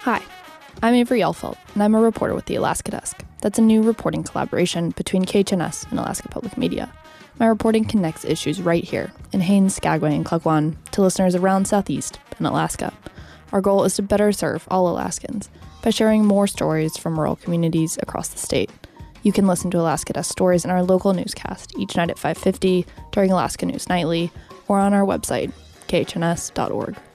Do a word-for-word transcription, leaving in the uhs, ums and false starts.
Hi, I'm Avery Elfelt, and I'm a reporter with the Alaska Desk. That's a new reporting collaboration between K H N S and Alaska Public Media. My reporting connects issues right here in Haines, Skagway, and Klukwan to listeners around Southeast and Alaska. Our goal is to better serve all Alaskans by sharing more stories from rural communities across the state. You can listen to Alaska Desk stories in our local newscast each night at five fifty during Alaska News Nightly or on our website, k h n s dot org.